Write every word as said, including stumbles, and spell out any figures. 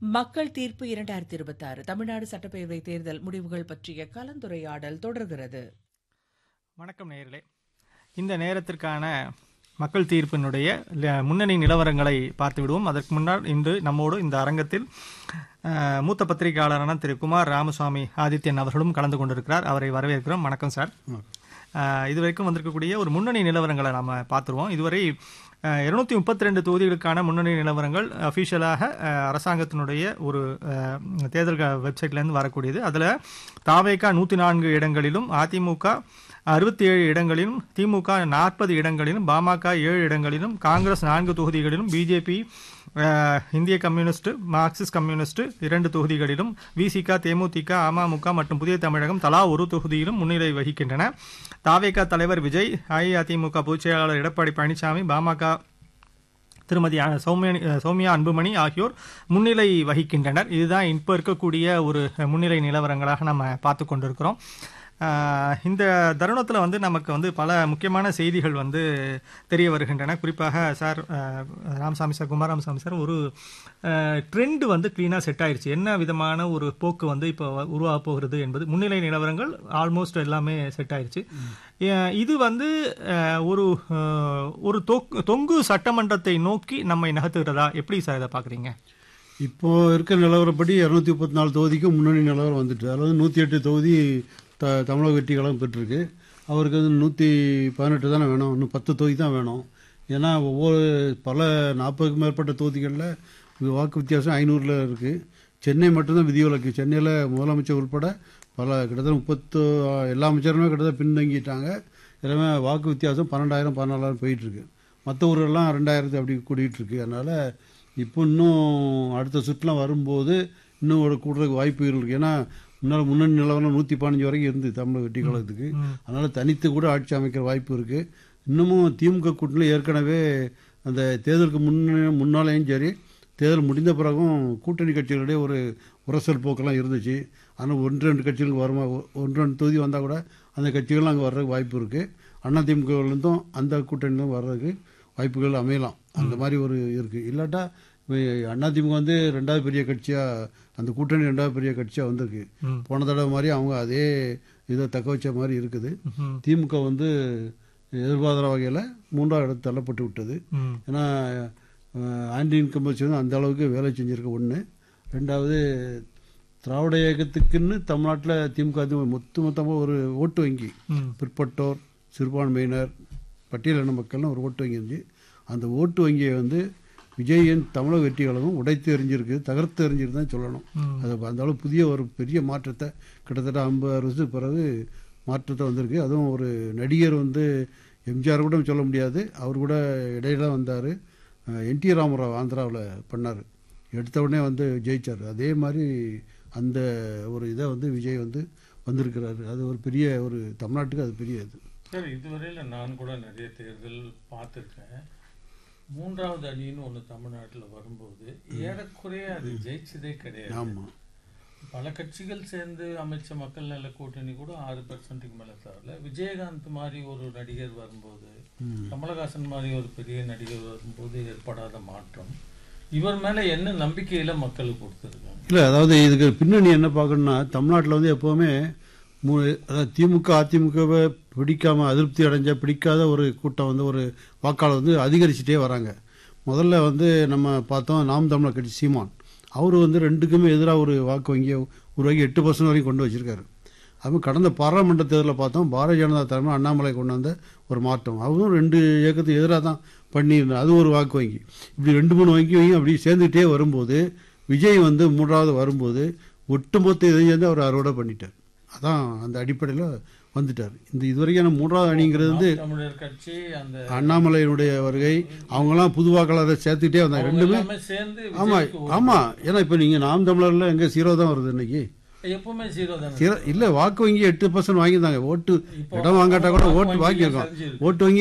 மக்கள் தீர்ப்பு இரண்டாயிரத்தி இருபத்தி ஆறு தமிழ்நாடு சட்டப்பேரவை தேர்தல் முடிவுகள் பற்றிய கலந்துரையாடல் தொடர்கிறது. வணக்கம் நேயர்களே, இந்த நேரத்திற்கான மக்கள் தீர்ப்பினுடைய முன்னணி நிலவரங்களை பார்த்து விடுவோம். அதற்கு முன்னால் இன்று நம்மோடு இந்த அரங்கத்தில் மூத்த பத்திரிகையாளரான திரு குமார் ராமசுவாமி ஆதித்யன் அவர்களும் கலந்து கொண்டிருக்கிறார். அவரை வரவேற்கிறோம். வணக்கம் சார். இதுவரைக்கும் வந்திருக்கக்கூடிய ஒரு முன்னணி நிலவரங்களை நாம் பார்த்துருவோம். இதுவரை இருநூத்தி முப்பத்தி ரெண்டு தொகுதிகளுக்கான முன்னணி நிலவரங்கள் அஃபிஷியலாக அரசாங்கத்தினுடைய ஒரு தேர்தல் வெப்சைட்லேருந்து வரக்கூடியது. அதில் தாவேகா நூற்றி நான்கு இடங்களிலும், அதிமுக அறுபத்தி ஏழு இடங்களிலும், திமுக நாற்பது இடங்களிலும், பாமக ஏழு இடங்களிலும், காங்கிரஸ் நான்கு தொகுதிகளிலும், பிஜேபி இந்திய கம்யூனிஸ்ட், மார்க்சிஸ்ட் கம்யூனிஸ்ட் இரண்டு தொகுதிகளிலும், விசிக, தேமுதிக, அமமுக மற்றும் புதிய தமிழகம் தலா ஒரு தொகுதியிலும் முன்னிலை வகிக்கின்றன. தாவேகா தலைவர் விஜய், அஇஅதிமுக பொதுச் செயலாளர் எடப்பாடி பழனிசாமி, பாமக திருமதி சௌமியா சௌமியா அன்புமணி ஆகியோர் முன்னிலை வகிக்கின்றனர். இதுதான் இப்போ இருக்கக்கூடிய ஒரு முன்னிலை நிலவரங்களாக நம்ம பார்த்து கொண்டிருக்கிறோம். இந்த தருணத்தில் வந்து நமக்கு வந்து பல முக்கியமான செய்திகள் வந்து தெரிய வருகின்றன. குறிப்பாக sir Ramasamy sir Kumar Ramasamy sir ஒரு ட்ரெண்ட் வந்து கிளீனாக செட் ஆயிடுச்சு. என்ன விதமான ஒரு போக்கு வந்து இப்போ உருவாக போகிறது என்பது முன்னிலை நிலவரங்கள் ஆல்மோஸ்ட் எல்லாமே செட் ஆயிடுச்சு. இது வந்து ஒரு ஒரு தொங்கு சட்டமன்றத்தை நோக்கி நம்மை நகர்த்துகிறதா? எப்படி சார் இதை பார்க்குறீங்க? இப்போ இருக்க நிலவரப்படி இரநூத்தி முப்பத்தி நாலு தொகுதிக்கு முன்னணி நிலவரம் வந்துட்டு, அதாவது நூற்றி எட்டு தொகுதி த தமிழக வெற்றி கழகம் பெற்றிருக்கு. அவருக்கு வந்து நூற்றி பதினெட்டு தானே வேணும், இன்னும் பத்து தொகுதி தான் வேணும். ஏன்னா ஒவ்வொரு பல நாற்பதுக்கும் மேற்பட்ட தொகுதிகளில் வாக்கு வித்தியாசம் ஐநூறில் இருக்குது. சென்னை மட்டும்தான் விதிவிலக்கு. சென்னையில் முதலமைச்சர் உட்பட பல கிட்டத்தட்ட முப்பத்து எல்லா அமைச்சருமே கிட்டத்தட்ட பின்தங்கிட்டாங்க. எல்லாமே வாக்கு வித்தியாசம் பன்னெண்டாயிரம் பதினாலாயிரம் போயிட்டுருக்கு. மற்ற ஊரெல்லாம் ரெண்டாயிரத்து அப்படி கூட்டிகிட்ருக்கு. அதனால் இப்போ இன்னும் அடுத்த சுற்றுலாம் வரும்போது இன்னும் ஒரு கூடுறதுக்கு வாய்ப்புகள் இருக்குது. ஏன்னா முன்னால் முன்னணி நிலவரம் நூற்றி பதினஞ்சு வரைக்கும் இருந்து தமிழக வெற்றி கழகத்துக்கு. அதனால் தனித்து கூட ஆட்சி அமைக்கிற வாய்ப்பு இருக்குது. இன்னமும் திமுக கூட்டணியில் ஏற்கனவே அந்த தேர்தலுக்கு முன்னே முன்னாலேயும் சரி, தேர்தல் முடிந்த பிறகும் கூட்டணி கட்சிகளிடையே ஒரு உரசல் போக்கெல்லாம் இருந்துச்சு. ஆனால் ஒன்று ரெண்டு கட்சிகளுக்கு வருமா ஒன்று ரெண்டு தொகுதி வந்தால் கூட அந்த கட்சிகள்லாம் அங்கே வர்றதுக்கு வாய்ப்பு இருக்குது. அண்ணா திமுகவிலேருந்தும் அந்த கூட்டணியிலும் வர்றதுக்கு வாய்ப்புகள் அமையலாம். அந்த மாதிரி ஒரு இருக்குது. இல்லாட்டா அதிமுக வந்து ரெண்டாவது பெரிய கட்சியாக, அந்த கூட்டணி ரெண்டாவது பெரிய கட்சியாக வந்திருக்கு. போன தடவை மாதிரி அவங்க அதே இதை தக்க வச்ச மாதிரி இருக்குது. திமுக வந்து எதிர்பாராத வகையில் மூன்றாவது இடத்து தள்ளப்பட்டு விட்டது. ஏன்னா ஆன்டி இன்கம்பன்சி வந்து அந்த அளவுக்கு வேலை செஞ்சுருக்க ஒன்று. ரெண்டாவது திராவிட இயக்கத்துக்குன்னு தமிழ்நாட்டில் திமுக மொத்த மொத்தமாக ஒரு ஓட்டு வங்கி, பிற்பட்டோர், சிறுபான்மையினர், பட்டியலின மக்கள்னு ஒரு ஓட்டு வங்கி இருந்துச்சு. அந்த ஓட்டு வங்கியை வந்து விஜயின் தமிழக வெற்றி கழகம் உடைத்து எறிஞ்சிருக்கு, தகர்த்து எறிஞ்சிருக்கு தான் சொல்லணும். அது அந்த அளவு புதிய ஒரு பெரிய மாற்றத்தை கிட்டத்தட்ட ஐம்பது வருஷத்துக்கு பிறகு மாற்றத்தை வந்திருக்கு. அதுவும் ஒரு நடிகர் வந்து எம்ஜிஆர் கூட சொல்ல முடியாது, அவர் கூட இடையில வந்தார். என் டி ராமராவ் ஆந்திராவில் பண்ணார், எடுத்த உடனே வந்து ஜெயிச்சார். அதே மாதிரி அந்த ஒரு இதை வந்து விஜய் வந்து வந்திருக்கிறாரு. அது ஒரு பெரிய ஒரு தமிழ்நாட்டுக்கு அது பெரிய இது. சார், இதுவரையில் நான் கூட நிறைய தேர்தல் பார்த்துருக்கேன். மூன்றாவது அணின்னு ஒன்று தமிழ்நாட்டில் வரும்போது ஏறக்குறைய அது ஜெயிச்சதே கிடையாது. ஆமாம், பல கட்சிகள் சேர்ந்து அமைச்ச மக்கள் நல கூட்டணி கூட ஆறு பெர்சன்ட்டுக்கு மேலே தரல. விஜயகாந்த் மாதிரி ஒரு நடிகர் வரும்போது, கமலஹாசன் மாதிரி ஒரு பெரிய நடிகர் வரும்போது ஏற்படாத மாற்றம் இவர் மேலே என்ன நம்பிக்கையில் மக்களுக்கு கொடுத்துருக்காங்க? இல்லை, அதாவது இதுக்கு பின்னணி என்ன பார்க்கணுன்னா, தமிழ்நாட்டில் வந்து எப்போவுமே மூ அதாவது திமுக அதிமுகவை பிடிக்காமல் அதிருப்தி அடைஞ்ச பிடிக்காத ஒரு கூட்டம் வந்து ஒரு வாக்காளர் வந்து அதிகரிச்சுட்டே வராங்க. முதல்ல வந்து நம்ம பார்த்தோம் நாம் தமிழர் கட்சி சீமான், அவர் வந்து ரெண்டுக்குமே எதிராக ஒரு வாக்கு வங்கியை உருவாக்கி எட்டு பர்சன்ட் வரைக்கும் கொண்டு வச்சிருக்காரு. அதுவும் கடந்த பாராளுமன்ற தேர்தலில் பார்த்தோம் பாரதிய ஜனதா தலைமை அண்ணாமலை கொண்டு வந்த ஒரு மாற்றம், அவரும் ரெண்டு இயக்கத்துக்கு எதிராக தான் பண்ணியிருந்தார். அது ஒரு வாக்கு வங்கி. இப்படி ரெண்டு மூணு வங்கி வங்கி அப்படி சேர்ந்துக்கிட்டே வரும்போது விஜய் வந்து மூன்றாவது வரும்போது ஒட்டுமொத்த இதையும் வந்து அவர் அறுவடை பண்ணிட்டார். அதான் அந்த அடிப்படையில் வந்துட்டார். இந்த இதுவரைக்கும் மூன்றாவது அணிங்கிறது வந்து அண்ணாமலையினுடைய வருகை, அவங்களாம் புது வாக்காளரை சேர்த்துக்கிட்டே வந்தாங்க ரெண்டுமே. ஆமாம் ஆமாம் ஏன்னா இப்போ நீங்கள் நாம் தமிழரில் எங்கே ஜீரோ தான் வருது இன்னைக்கு. எப்பவுமே ஜீரோ தான் இல்லை, வாக்கு வங்கி எட்டு பர்சன்ட் வாங்கியிருந்தாங்க. ஓட்டு இடம் வாங்காட்டா கூட ஓட்டு வாங்கியிருக்கோம். ஓட்டு வங்கி